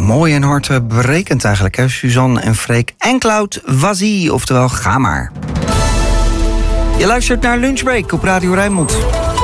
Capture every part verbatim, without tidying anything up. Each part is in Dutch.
mooi en hartbrekend eigenlijk, hè? Suzanne en Freek. En Cloud Wazi, oftewel ga maar. Je luistert naar Lunchbreak op Radio Rijnmond.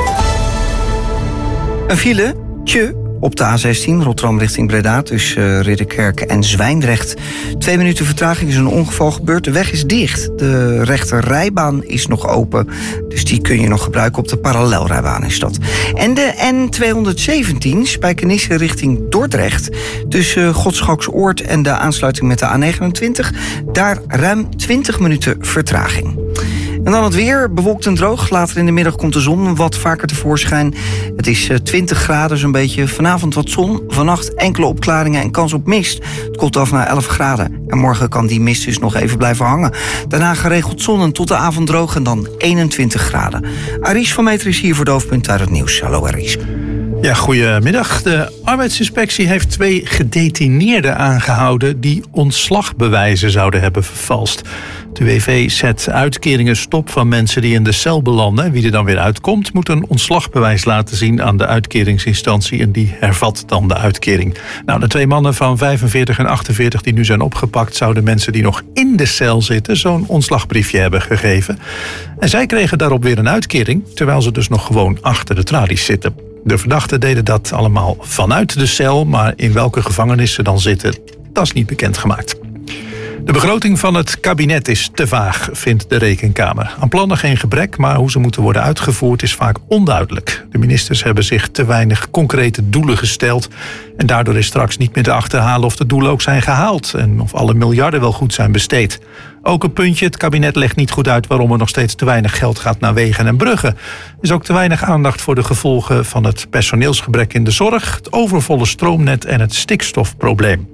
Een file, tje, op de A zestien, Rotterdam richting Breda, tussen Ridderkerk en Zwijndrecht. Twee minuten vertraging, is een ongeval gebeurd. De weg is dicht. De rechter rijbaan is nog open. Dus die kun je nog gebruiken. Op de parallelrijbaan is dat. En de N tweehonderdzeventien, Spijkenisse richting Dordrecht, tussen Godschalksoord en de aansluiting met de A negenentwintig. Daar ruim twintig minuten vertraging. En dan het weer, bewolkt en droog. Later in de middag komt de zon wat vaker tevoorschijn. Het is twintig graden zo'n beetje. Vanavond wat zon, vannacht enkele opklaringen en kans op mist. Het koelt af naar elf graden. En morgen kan die mist dus nog even blijven hangen. Daarna geregeld zon en tot de avond droog en dan eenentwintig graden. Aries van Meter is hier voor de hoofdpunten uit het nieuws. Hallo Aries. Ja, goedemiddag. De arbeidsinspectie heeft twee gedetineerden aangehouden die ontslagbewijzen zouden hebben vervalst. De W V zet uitkeringen stop van mensen die in de cel belanden. Wie er dan weer uitkomt, moet een ontslagbewijs laten zien aan de uitkeringsinstantie en die hervat dan de uitkering. Nou, de twee mannen van vijfenveertig en achtenveertig die nu zijn opgepakt, zouden mensen die nog in de cel zitten zo'n ontslagbriefje hebben gegeven. En zij kregen daarop weer een uitkering, terwijl ze dus nog gewoon achter de tralies zitten. De verdachten deden dat allemaal vanuit de cel, maar in welke gevangenis ze dan zitten, dat is niet bekendgemaakt. De begroting van het kabinet is te vaag, vindt de Rekenkamer. Aan plannen geen gebrek, maar hoe ze moeten worden uitgevoerd is vaak onduidelijk. De ministers hebben zich te weinig concrete doelen gesteld en daardoor is straks niet meer te achterhalen of de doelen ook zijn gehaald en of alle miljarden wel goed zijn besteed. Ook een puntje, het kabinet legt niet goed uit waarom er nog steeds te weinig geld gaat naar wegen en bruggen. Er is ook te weinig aandacht voor de gevolgen van het personeelsgebrek in de zorg, het overvolle stroomnet en het stikstofprobleem.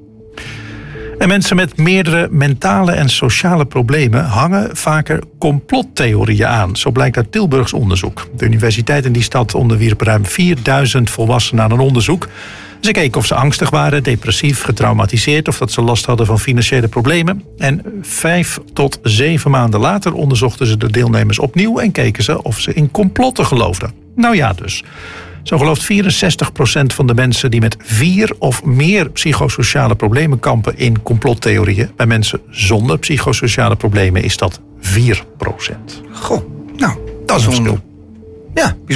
En mensen met meerdere mentale en sociale problemen hangen vaker complottheorieën aan. Zo blijkt uit Tilburgs onderzoek. De universiteit in die stad onderwierp ruim vierduizend volwassenen aan een onderzoek. Ze keken of ze angstig waren, depressief, getraumatiseerd of dat ze last hadden van financiële problemen. En vijf tot zeven maanden later onderzochten ze de deelnemers opnieuw en keken ze of ze in complotten geloofden. Nou ja dus. Zo gelooft vierenzestig procent van de mensen die met vier of meer psychosociale problemen kampen in complottheorieën. Bij mensen zonder psychosociale problemen is dat vier procent. Goh, nou, Dat is een verschil. Ja.